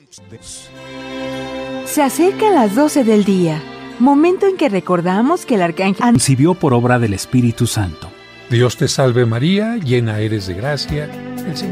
Se acercan las 12 del día, momento en que recordamos que el arcángel concibió por obra del Espíritu Santo. Dios te salve María, llena eres de gracia, el Señor